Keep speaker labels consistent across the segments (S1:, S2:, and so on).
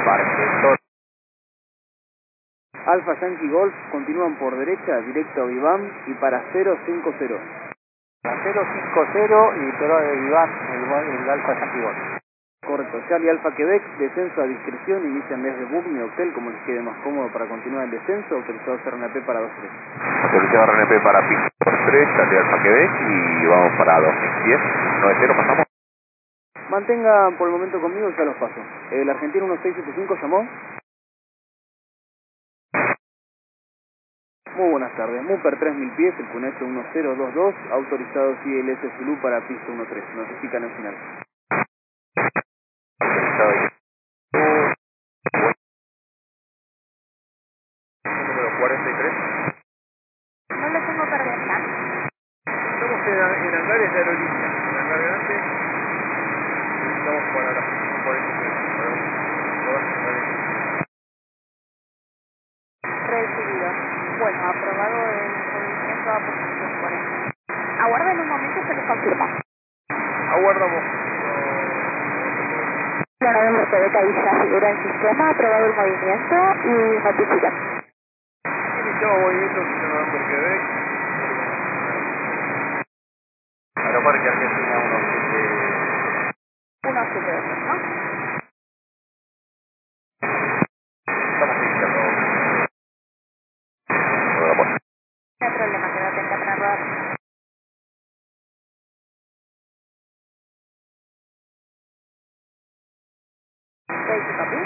S1: Parque.
S2: Alfa Yankee Golf, continúan por derecha, directo a Viván y para 050.
S1: A 050 y pero de Viván, el Alfa Yankee Golf.
S2: Correcto, Charlie Alfa Quebec, descenso a discreción, inician desde Booking Hotel, como les quede más cómodo para continuar el descenso, autorizado RNP para 23.
S1: Autorizado RNP para piso 3, Charlie Alfa Quebec y vamos para 2010. 90 pasamos.
S2: Mantengan por el momento conmigo, ya los paso. El argentino 1675 llamó. Muy buenas tardes, Mupper 3000 pies, el Cunete 1022, autorizado CLS Zulu para pista 13, notifican el final.
S1: Autorizado número 43.
S3: No lo tengo para viajar.
S1: Estamos en hangares de aerolínea, en hangar grande, estamos para la 43,
S3: Recibido. Bueno, aprobado el movimiento a posición 40. Aguarden un momento y se les confirma.
S1: Aguardamos.
S3: La novela de Caixa figura en sistema, aprobado el movimiento y notifica.
S1: Iniciamos movimiento sistema por Quebec. Aeroparque Argentina
S3: 172, ¿no?
S1: Estamos iniciando.
S3: No hay problema, queda atenta para rodar. Ready to copy.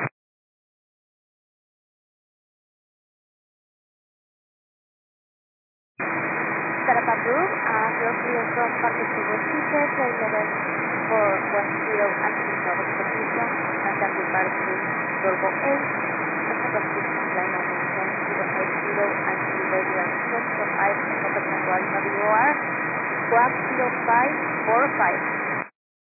S3: Setup approved, you're clear from Parque Civil Ticket, level 410 active service position, contact departure Turbo 8, second position line on 10080, and regular 25, and open manual WOR, 10545.